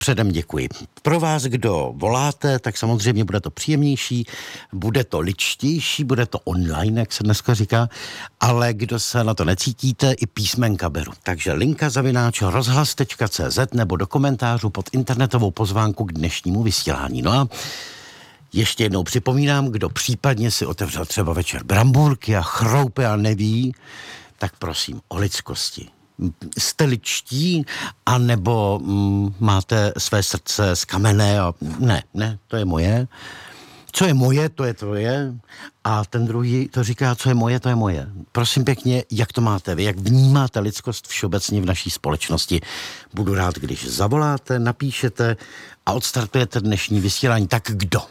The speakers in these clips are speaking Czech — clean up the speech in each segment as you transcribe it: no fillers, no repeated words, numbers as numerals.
Předem děkuji. Pro vás, kdo voláte, tak samozřejmě bude to příjemnější, bude to ličtější, bude to online, jak se dneska říká, ale kdo se na to necítíte, i písmenka beru. Takže linka@rozhlas.cz nebo do komentářů pod internetovou pozvánku k dnešnímu vysílání. No a ještě jednou připomínám, kdo případně si otevřel třeba večer brambůrky a chroupe a neví, tak prosím o lidskosti. Jste ličtí, anebo máte své srdce z kamene a ne, to je moje. Co je moje, to je tvoje. A ten druhý to říká, co je moje, to je moje. Prosím pěkně, jak to máte vy, jak vnímáte lidskost všeobecně v naší společnosti. Budu rád, když zavoláte, napíšete a odstartujete dnešní vysílání. Tak kdo?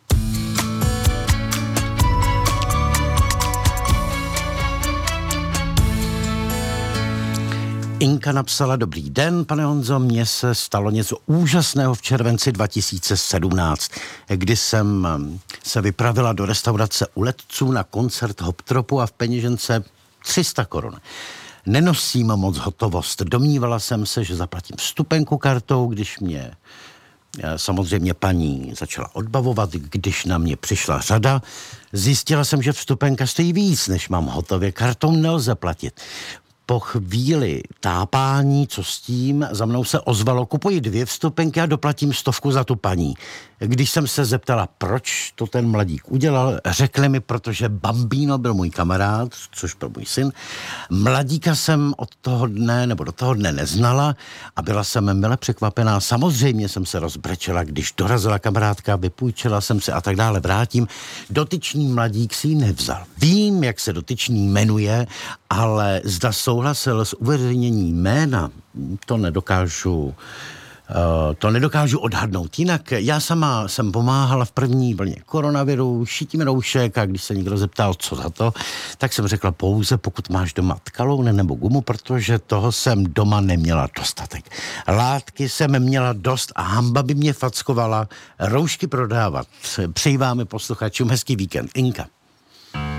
Inka napsala: dobrý den, pane Honzo, mně se stalo něco úžasného v červenci 2017, kdy jsem se vypravila do restaurace u Letců na koncert Hoptropu a v peněžence 300 korun. Nenosím moc hotovost. Domnívala jsem se, že zaplatím vstupenku kartou, když mě samozřejmě paní začala odbavovat, když na mě přišla řada. Zjistila jsem, že vstupenka stojí víc, než mám hotově. Kartou nelze platit. Po chvíli tápání, co s tím, za mnou se ozvalo: kupuji 2 vstupenky a doplatím 100 za tu paní. Když jsem se zeptala, proč to ten mladík udělal, řekli mi, protože Bambino byl můj kamarád, což byl můj syn. Mladíka jsem od toho dne, nebo do toho dne neznala a byla jsem mile překvapená. Samozřejmě jsem se rozbrečela, když dorazila kamarádka, vypůjčila jsem se a tak dále. Vrátím. Dotyčný mladík si ji nevzal. Vím, jak se dotyčný jmenuje, ale zda souhlasil s uveřejněním jména, to nedokážu odhadnout. Jinak já sama jsem pomáhala v první vlně koronaviru, šitím roušek, a když se někdo zeptal, co za to, tak jsem řekla: pouze pokud máš doma tkaloun nebo gumu, protože toho jsem doma neměla dostatek. Látky jsem měla dost a hamba by mě fackovala roušky prodávat. Přeji vám, posluchačům, hezký víkend. Inka.